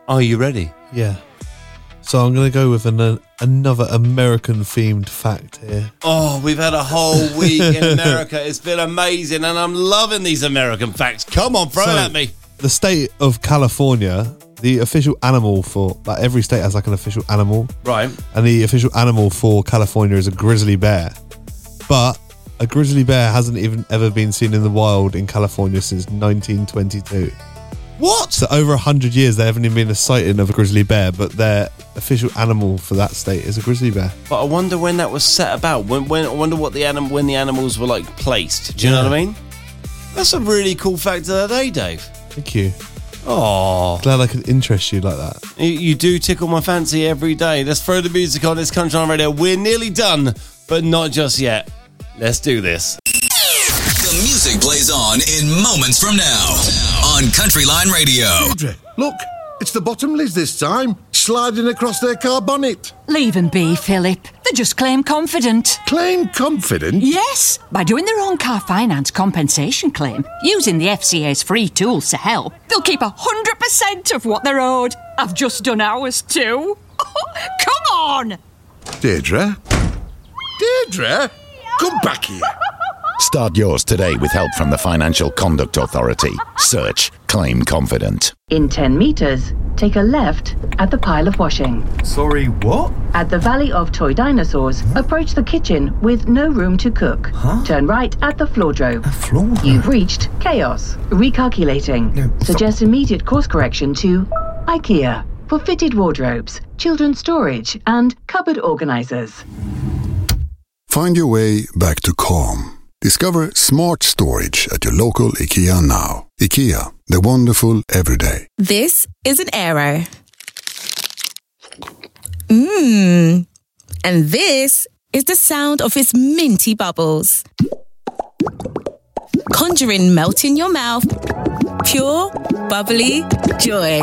Are you ready? Yeah. So I'm going to go with another American-themed fact here. Oh, we've had a whole week in America. It's been amazing, and I'm loving these American facts. Come on, throw it at me. The state of California, the official animal for... Like, every state has, like, an official animal. Right. And the official animal for California is a grizzly bear. But a grizzly bear hasn't even ever been seen in the wild in California since 1922. What? So over 100 years, there haven't even been a sighting of a grizzly bear, but their official animal for that state is a grizzly bear. But I wonder when that was set about. I wonder what when the animals were like placed. Do you know what I mean? That's a really cool fact of the day, Dave. Thank you. Oh, glad I could interest you like that. You do tickle my fancy every day. Let's throw the music on. This Country Line Radio. We're nearly done, but not just yet. Let's do this. The music plays on in moments from now on Country Line Radio. Deirdre, look, it's the Bottomleys this time, sliding across their car bonnet. Leave them be, Philip. They just claim confident. Claim confident? Yes, by doing their own car finance compensation claim, using the FCA's free tools to help, they'll keep 100% of what they're owed. I've just done ours too. Come on! Deirdre? Deirdre? Come back here. Start yours today with help from the Financial Conduct Authority. Search Claim Confident. In 10 metres, take a left at the pile of washing. Sorry, what? At the Valley of Toy Dinosaurs, approach the kitchen with no room to cook. Turn right at the floordrobe. You've reached chaos. Recalculating. Suggest immediate course correction to IKEA for fitted wardrobes, children's storage, and cupboard organisers. Find your way back to calm. Discover smart storage at your local IKEA now. IKEA, the wonderful everyday. This is an Aero. And this is the sound of its minty bubbles. Conjuring melt in your mouth. Pure, bubbly joy.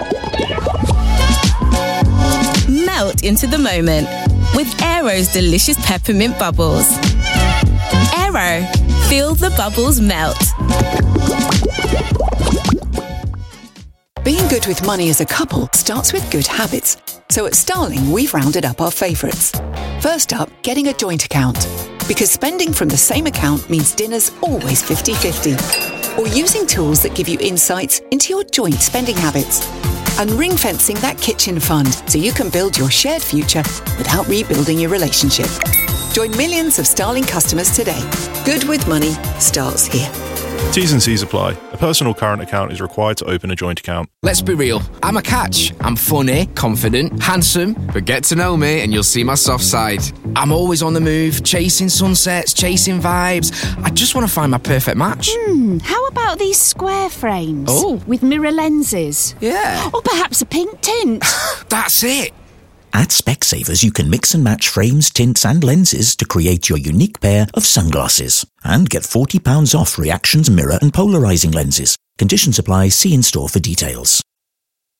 Melt into the moment with Aero's delicious peppermint bubbles. Aero, feel the bubbles melt. Being good with money as a couple starts with good habits. So at Starling, we've rounded up our favourites. First up, getting a joint account. Because spending from the same account means dinner's always 50-50. Or using tools that give you insights into your joint spending habits. And ring-fencing that kitchen fund so you can build your shared future without rebuilding your relationship. Join millions of Starling customers today. Good with money starts here. T's and C's apply. A personal current account is required to open a joint account. Let's be real. I'm a catch. I'm funny, confident, handsome, but get to know me and you'll see my soft side. I'm always on the move, chasing sunsets, chasing vibes. I just want to find my perfect match. How about these square frames? Oh. With mirror lenses? Yeah. Or perhaps a pink tint? That's it. At Specsavers, you can mix and match frames, tints and lenses to create your unique pair of sunglasses. And get £40 off Reactions mirror and polarising lenses. Conditions apply. See in store for details.